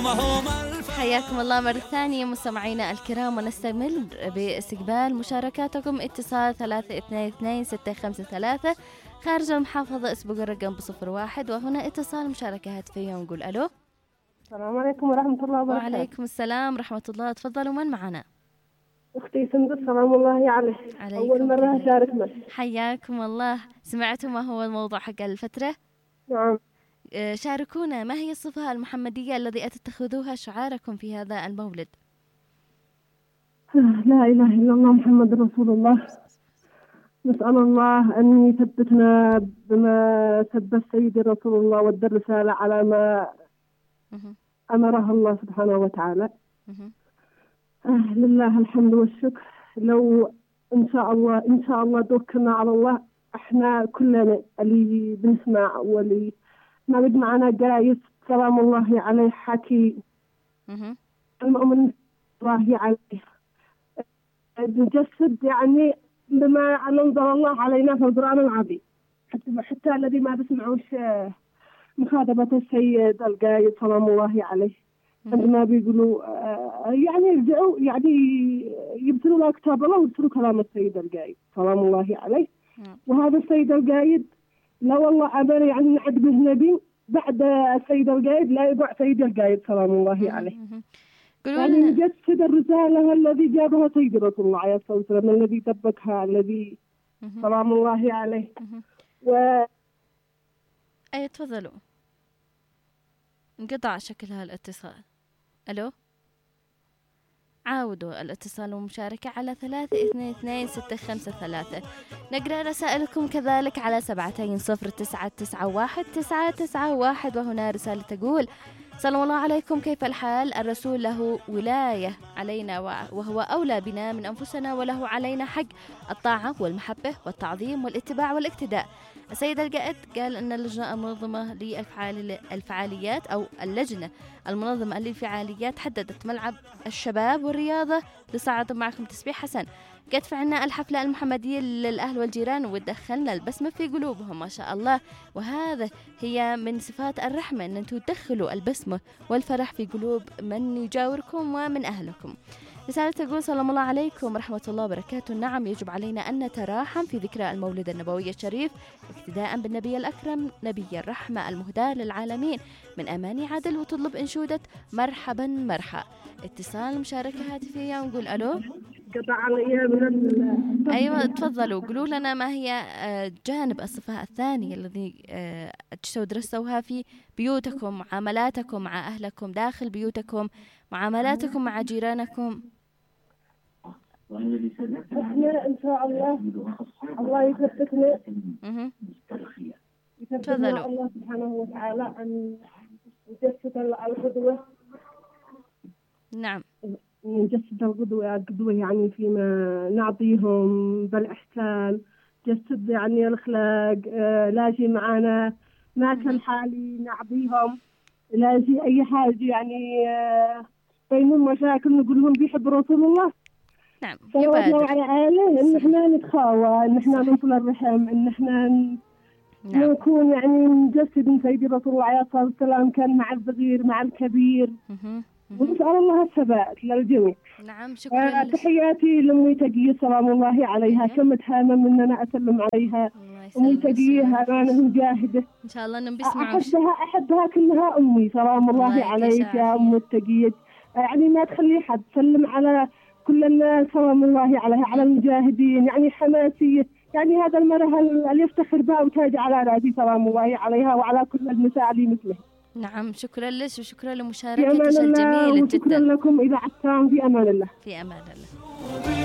حياكم الله مرة ثانية مستمعينا الكرام، ونستمر باستقبال مشاركاتكم. اتصال 322-653 خارج المحافظة اسبق الرقم ب01. وهنا اتصال مشاركة هاتفية ونقول ألو. السلام عليكم ورحمة الله وبركاته. وعليكم السلام ورحمة الله. تفضلوا، من معنا؟ أختي سندس سلام الله عليه. أول مرة أشارك معك. حياكم الله. سمعتوا ما هو الموضوع حق الفترة؟ نعم. شاركونا، ما هي الصفة المحمدية التي أتتخذوها شعاركم في هذا المولد؟ لا إله إلا الله محمد رسول الله. نسأل الله أن يثبتنا بما ثبت سيدي رسول الله وادى الرسالة على ما أمره الله سبحانه وتعالى. لله الحمد والشكر. لو إن شاء الله توكلنا على الله، إحنا كلنا اللي بنسمع واللي ما بد معنا قايس سلام الله عليه حكي المؤمن الله عليه نجسد يعني بما أنزل الله علينا في القرآن العظيم، حتى الذي ما بسمعوش مخاطبة السيد القايد سلام الله عليه عندما بيقولوا يعني يرجعوا يعني يبتلوا له كتاب الله ويبتلوا كلام السيد القايد سلام الله عليه. وهذا السيد القايد لا والله أبدا يعني نعد به نبي بعد السيد القايد، لا يقع سيد القايد سلام الله عليه. يعني يجسد الرسالة الذي جابها سيد رسول الله عليه الصلاة والسلام، الذي دبكها الذي سلام الله عليه. أي تفضلوا. انقطع شكلها الاتصال. ألو، عاودوا الاتصال والمشاركة على 322-653. نقرأ رسائلكم كذلك على 720991 وهنا رسالة تقول: سلام الله عليكم، كيف الحال؟ الرسول له ولاية علينا وهو أولى بنا من أنفسنا، وله علينا حق الطاعة والمحبة والتعظيم والاتباع والاقتداء. السيد القائد قال أن اللجنة المنظمة للفعاليات أو اللجنة المنظمة للفعاليات حددت ملعب الشباب والرياضة لصعد معكم تسبيح حسن. قد فعلنا الحفلة المحمدية للأهل والجيران ودخلنا البسمة في قلوبهم ما شاء الله، وهذا هي من صفات الرحمة أن أنتم تدخلوا البسمة والفرح في قلوب من يجاوركم ومن أهلكم. رسالة تقول: سلام الله عليكم ورحمة الله وبركاته. نعم، يجب علينا أن نتراحم في ذكرى المولد النبوي الشريف اقتداء بالنبي الأكرم نبي الرحمة المهدى للعالمين من أماني عدل، وتطلب إنشودة مرحبا مرحى. اتصال مشاركة هاتفية ونقول ألو. أيوة تفضلوا، قولوا لنا ما هي جانب الصفة الثانية الذي تدرسوها في بيوتكم، معاملاتكم مع أهلكم داخل بيوتكم، معاملاتكم مع جيرانكم. احنا ان شاء الله يثبتنا. تفضلوا. الله سبحانه وتعالى ان نجسد القدوة. نعم، نجسد القدوة يعني فيما نعطيهم بالإحسان، جسد يعني الأخلاق. لاجي معنا ما كان حالي نعطيهم، لاجي أي حاجة يعني بينهم مشاكل نقول لهم بيحب رسول الله. نعم، يبادر على آله إن إحنا نتخاوى، إن إحنا نصل الرحم، إن إحنا نكون يعني نجسد سيدي رسول الله عليه الصلاة والسلام كان مع الصغير مع الكبير. ونسأل الله الثبات للجميع. نعم، شكرا. تحياتي لأمي تقية سلام الله عليها، كم تهامة من أنا أسلم عليها. أمي تقية أمانة مجاهدة إن شاء الله أنهم بيسمعوا. أحبها كلها أمي سلام الله عليك يا أم التقية. يعني ما تخلي حد سلم على كل الناس سلام الله عليها، على المجاهدين، يعني حماسية، يعني هذا المرة اللي يفتخر بها وتاج على رأسي سلام الله عليها وعلى كل النساء اللي مثله. نعم، شكرا لك وشكرا لمشاركتك الجميلة جدا. وشكرا لكم إذا عدتم في أمان الله. في أمان الله.